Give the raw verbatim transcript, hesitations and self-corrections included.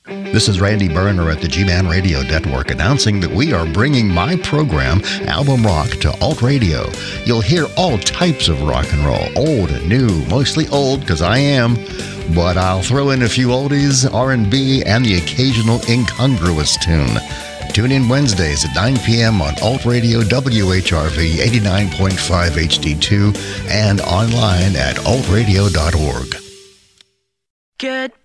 This is Randy Berner at the G-Man Radio Network announcing that we are bringing my program, Album Rock, to Alt Radio. You'll hear all types of rock and roll, old and new, mostly old because I am, but I'll throw in a few oldies, R and B, and the occasional incongruous tune. Tune in Wednesdays at nine p.m. on Alt Radio W H R V eighty-nine point five H D two and online at alt radio dot org. Get